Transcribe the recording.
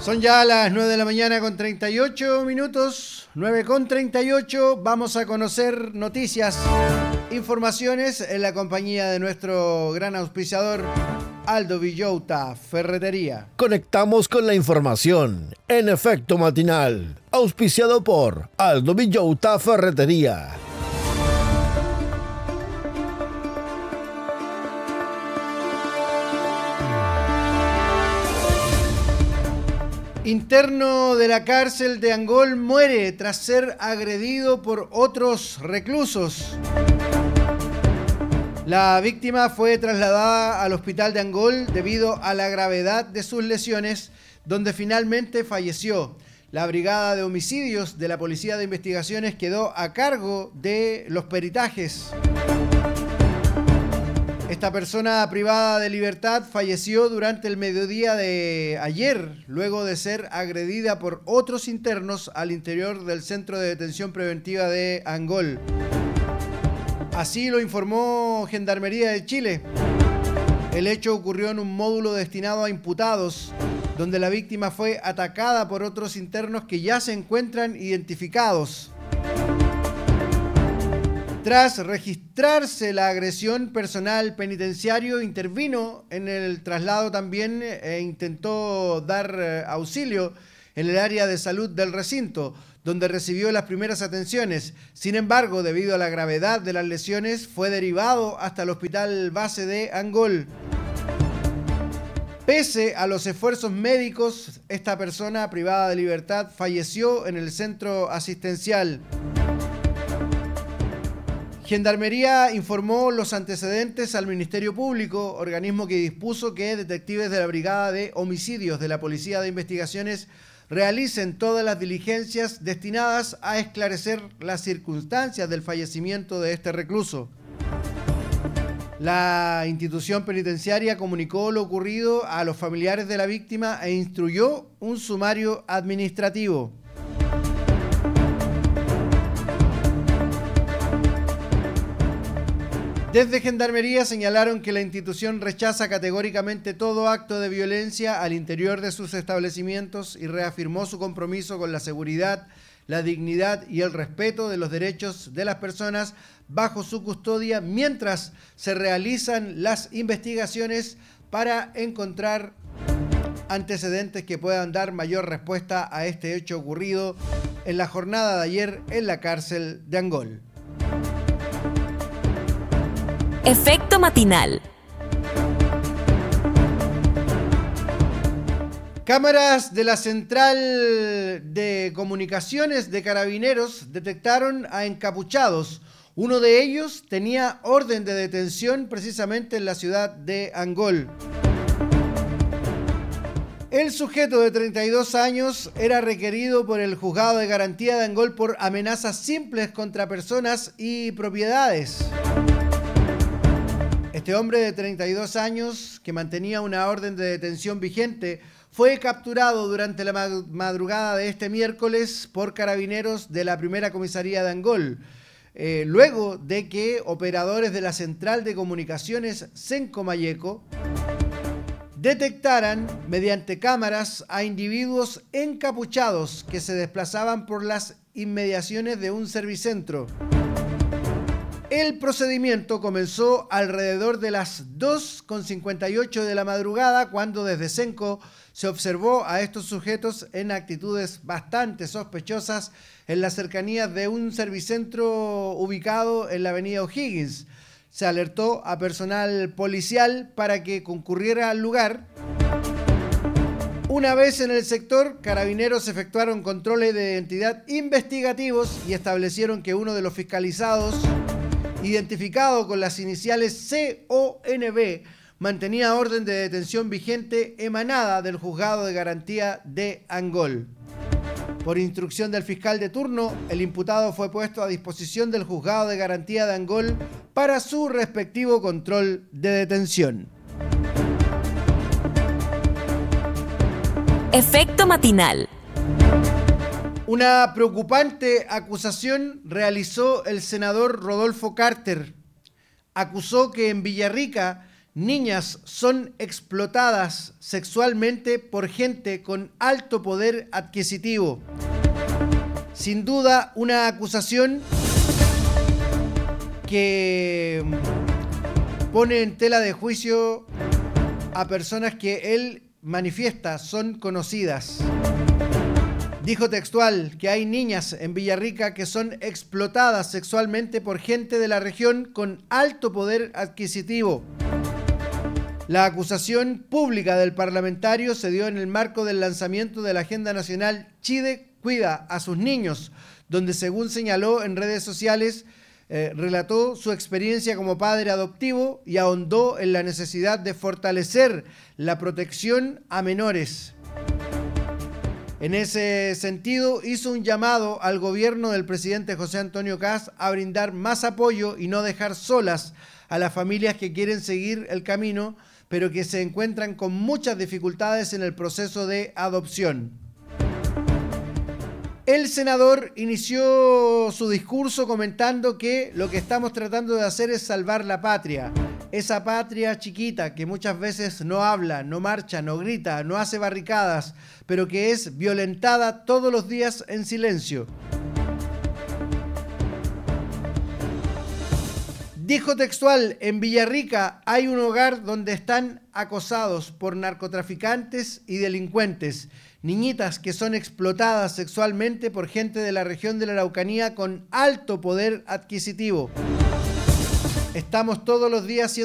Son ya las 9 de la mañana con 38 minutos, 9 con 38. Vamos a conocer noticias, informaciones en la compañía de nuestro gran auspiciador, Aldo Villota Ferretería. Conectamos con la información en Efecto Matinal, auspiciado por Aldo Villota Ferretería. Interno de la cárcel de Angol muere tras ser agredido por otros reclusos. La víctima fue trasladada al hospital de Angol debido a la gravedad de sus lesiones, donde finalmente falleció. La Brigada de Homicidios de la Policía de Investigaciones quedó a cargo de los peritajes. Esta persona privada de libertad falleció durante el mediodía de ayer, luego de ser agredida por otros internos al interior del Centro de Detención Preventiva de Angol. Así lo informó Gendarmería de Chile. El hecho ocurrió en un módulo destinado a imputados, donde la víctima fue atacada por otros internos que ya se encuentran identificados. Tras registrarse la agresión, personal penitenciario intervino en el traslado también e intentó dar auxilio en el área de salud del recinto, donde recibió las primeras atenciones. Sin embargo, debido a la gravedad de las lesiones, fue derivado hasta el hospital base de Angol. Pese a los esfuerzos médicos, esta persona privada de libertad falleció en el centro asistencial. Gendarmería informó los antecedentes al Ministerio Público, organismo que dispuso que detectives de la Brigada de Homicidios de la Policía de Investigaciones realicen todas las diligencias destinadas a esclarecer las circunstancias del fallecimiento de este recluso. La institución penitenciaria comunicó lo ocurrido a los familiares de la víctima e instruyó un sumario administrativo. Desde Gendarmería señalaron que la institución rechaza categóricamente todo acto de violencia al interior de sus establecimientos y reafirmó su compromiso con la seguridad, la dignidad y el respeto de los derechos de las personas bajo su custodia mientras se realizan las investigaciones para encontrar antecedentes que puedan dar mayor respuesta a este hecho ocurrido en la jornada de ayer en la cárcel de Angol. Efecto Matinal. Cámaras de la Central de Comunicaciones de Carabineros detectaron a encapuchados. Uno de ellos tenía orden de detención precisamente en la ciudad de Angol. El sujeto de 32 años era requerido por el Juzgado de Garantía de Angol por amenazas simples contra personas y propiedades. Este hombre de 32 años, que mantenía una orden de detención vigente, fue capturado durante la madrugada de este miércoles por carabineros de la primera comisaría de Angol, luego de que operadores de la Central de Comunicaciones Sencomayeco detectaran mediante cámaras a individuos encapuchados que se desplazaban por las inmediaciones de un servicentro. El procedimiento comenzó alrededor de las 2:58 de la madrugada, cuando desde Senco se observó a estos sujetos en actitudes bastante sospechosas en las cercanías de un servicentro ubicado en la avenida O'Higgins. Se alertó a personal policial para que concurriera al lugar. Una vez en el sector, carabineros efectuaron controles de identidad investigativos y establecieron que uno de los fiscalizados, identificado con las iniciales CONB, mantenía orden de detención vigente emanada del Juzgado de Garantía de Angol. Por instrucción del fiscal de turno, el imputado fue puesto a disposición del Juzgado de Garantía de Angol para su respectivo control de detención. Efecto Matinal. Una preocupante acusación realizó el senador Rodolfo Carter. Acusó que en Villarrica Niñas son explotadas sexualmente por gente con alto poder adquisitivo. Sin duda, una acusación que pone en tela de juicio a personas que él manifiesta son conocidas. Dijo textual que hay niñas en Villarrica que son explotadas sexualmente por gente de la región con alto poder adquisitivo. La acusación pública del parlamentario se dio en el marco del lanzamiento de la Agenda Nacional Chile Cuida a sus Niños, donde, según señaló en redes sociales, relató su experiencia como padre adoptivo y ahondó en la necesidad de fortalecer la protección a menores. En ese sentido, hizo un llamado al gobierno del presidente José Antonio Kast a brindar más apoyo y no dejar solas a las familias que quieren seguir el camino, pero que se encuentran con muchas dificultades en el proceso de adopción. El senador inició su discurso comentando que lo que estamos tratando de hacer es salvar la patria. Esa patria chiquita que muchas veces no habla, no marcha, no grita, no hace barricadas, pero que es violentada todos los días en silencio. Dijo textual, en Villarrica hay un hogar donde están acosados por narcotraficantes y delincuentes, niñitas que son explotadas sexualmente por gente de la región de la Araucanía con alto poder adquisitivo. Estamos todos los días